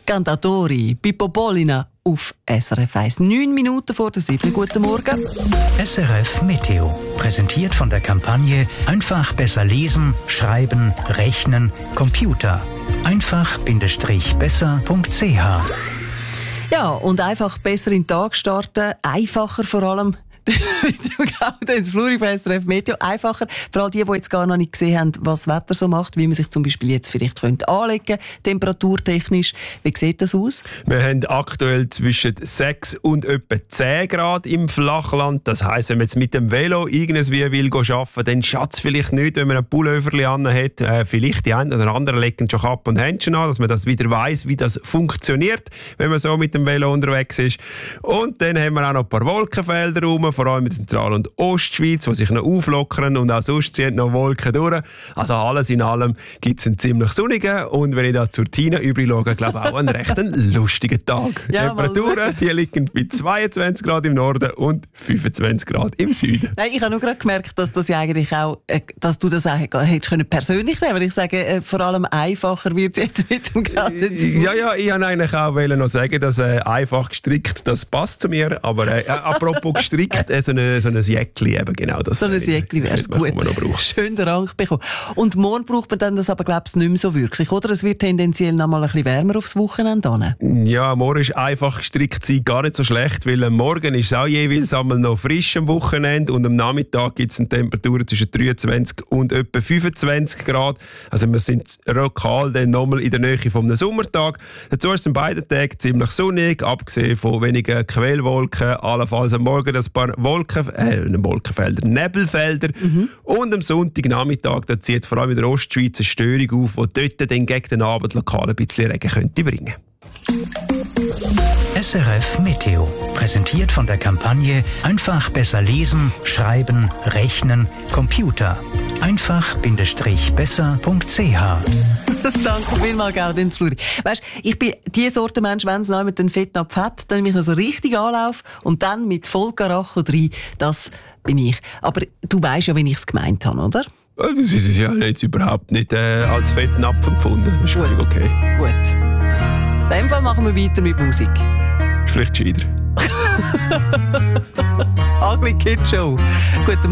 Cantatori, Pippo Polina auf SRF 1. 9 Minuten vor der 7. Guten Morgen. SRF Meteo. Präsentiert von der Kampagne Einfach besser lesen, schreiben, rechnen, Computer. Einfach-besser.ch. Ja, und einfach besser in den Tag starten. Einfacher vor allem. Das Fluri von SRF Meteo. Einfacher für all die jetzt gar noch nicht gesehen haben, was das Wetter so macht, wie man sich zum Beispiel jetzt vielleicht anlegen könnte, temperaturtechnisch. Wie sieht das aus? Wir haben aktuell zwischen 6 und etwa 10 Grad im Flachland. Das heisst, wenn man jetzt mit dem Velo irgendwie will arbeiten, dann schadet es vielleicht nicht, wenn man ein Pulloverli an hat. Vielleicht die einen oder anderen legen schon Kappe und Händchen an, dass man das wieder weiss, wie das funktioniert, wenn man so mit dem Velo unterwegs ist. Und dann haben wir auch noch ein paar Wolkenfelder rum, vor allem in der Zentral- und Ostschweiz, die sich noch auflockern und auch sonst ziehen noch Wolken durch. Also alles in allem gibt es einen ziemlich sonnigen und wenn ich da zur Tina überschaue, glaube ich auch einen recht lustigen Tag. Ja, Temperaturen die liegen bei 22 Grad im Norden und 25 Grad im Süden. Nein, ich habe nur gerade gemerkt, dass das ja eigentlich auch, dass du das auch hättest können persönlich nehmen. Ich sage, vor allem einfacher wird es jetzt mit dem Ganzen. Ja, ich wollte eigentlich auch noch sagen, dass einfach gestrickt, das passt zu mir, aber apropos gestrickt, so ein Jäckli eben, genau das. So ein Jäckli wäre es gut. Schön den Rang bekommen. Und morgen braucht man dann das aber, glaube ich, nicht mehr so wirklich, oder? Es wird tendenziell noch mal ein bisschen wärmer aufs Wochenende hin. Ja, morgen ist einfach gestrickt sein gar nicht so schlecht, weil am Morgen ist es auch jeweils einmal noch frisch am Wochenende und am Nachmittag gibt es eine Temperatur zwischen 23 und etwa 25 Grad. Also wir sind lokal dann nochmal in der Nähe vom Sommertag. Dazu ist es an beiden Tagen ziemlich sonnig, abgesehen von wenigen Quellwolken, allenfalls am Morgen ein paar Wolkenfelder, Nebelfelder. Und am Sonntagnachmittag, da zieht vor allem in der Ostschweiz eine Störung auf, die dort dann gegen den Abend lokal ein bisschen Regen könnte bringen. SRF Meteo. Präsentiert von der Kampagne Einfach besser lesen, schreiben, rechnen, Computer. Einfach-besser.ch. Danke vielmals, Gaudenz Fluri. Weisst, ich bin die Sorte Mensch, wenn es noch mit den Fettnapf hat, dann mich also richtig anlaufe und dann mit Vollkaracho rein, das bin ich. Aber du weisst ja, wie ich es gemeint habe, oder? Das ist ja jetzt überhaupt nicht als Fettnapf empfunden. Das ist völlig okay. Gut. In dem Fall machen wir weiter mit Musik. Ist vielleicht gescheiter. Ugly Kid Show. Guten